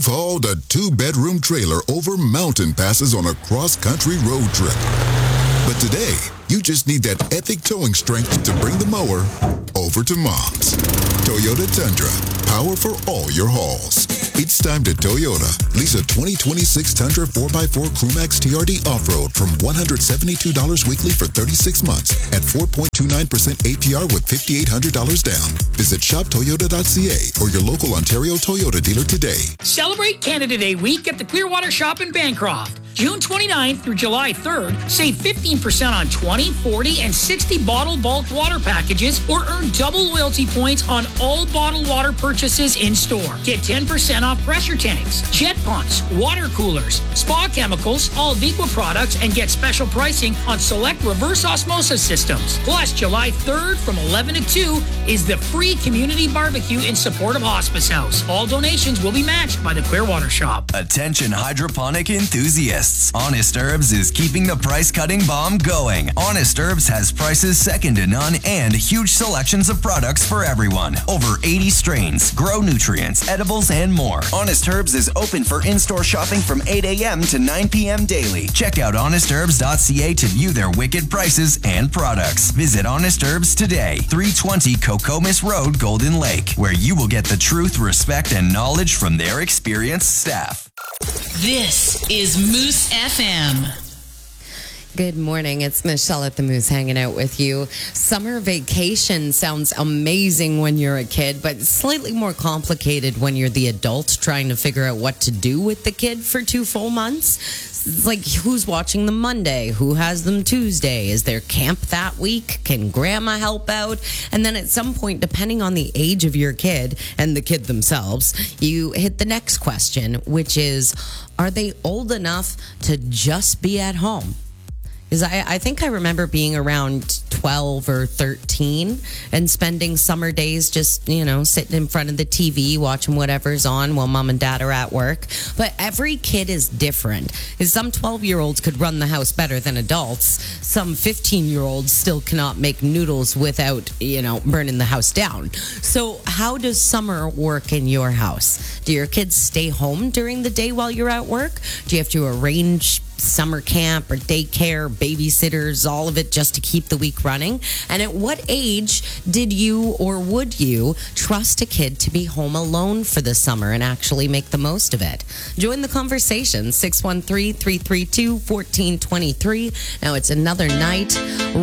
hauled a 2-bedroom trailer over mountain passes on a cross-country road trip. But today, you just need that epic towing strength to bring the mower over to Mom's. Toyota Tundra, power for all your hauls. It's time to Toyota. Lease a 2026 Tundra 4x4 Crewmax TRD Off-Road from $172 weekly for 36 months at 4.29% APR with $5,800 down. Visit shoptoyota.ca or your local Ontario Toyota dealer today. Celebrate Canada Day week at the Clearwater Shop in Bancroft. June 29th through July 3rd, save 15% on 20, 40, and 60 bottled bulk water packages or earn double loyalty points on all bottled water purchases in store. Get 10% off pressure tanks, jet pumps, water coolers, spa chemicals, all Viqua products, and get special pricing on select reverse osmosis systems. Plus, July 3rd from 11 to 2 is the free community barbecue in support of Hospice House. All donations will be matched by the Clearwater Shop. Attention hydroponic enthusiasts. Honest Herbs is keeping the price-cutting bomb going. Honest Herbs has prices second to none and huge selections of products for everyone. Over 80 strains, grow nutrients, edibles, and more. Honest Herbs is open for in-store shopping from 8 a.m. to 9 p.m. daily. Check out honestherbs.ca to view their wicked prices and products. Visit Honest Herbs today, 320 Cocomis Road, Golden Lake, where you will get the truth, respect, and knowledge from their experienced staff. This is Moose FM. Good morning. It's Michelle at the Moose hanging out with you. Summer vacation sounds amazing when you're a kid, but slightly more complicated when you're the adult trying to figure out what to do with the kid for 2 full months. It's like, who's watching them Monday? Who has them Tuesday? Is there camp that week? Can grandma help out? And then at some point, depending on the age of your kid and the kid themselves, you hit the next question, which is, are they old enough to just be at home? Because I think I remember being around 12 or 13 and spending summer days just, sitting in front of the TV, watching whatever's on while mom and dad are at work. But every kid is different. Because some 12-year-olds could run the house better than adults. Some 15-year-olds still cannot make noodles without, burning the house down. So how does summer work in your house? Do your kids stay home during the day while you're at work? Do you have to arrange summer camp or daycare, babysitters, all of it just to keep the week running? And at what age did you or would you trust a kid to be home alone for the summer and actually make the most of it? Join the conversation, 613-332-1423. Now it's another night